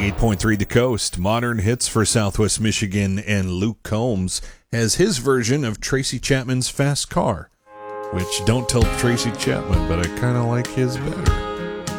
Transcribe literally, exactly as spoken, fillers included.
ninety-eight point three The Coast, modern hits for Southwest Michigan, and Luke Combs has his version of Tracy Chapman's Fast Car, which don't tell Tracy Chapman, but I kind of like his better.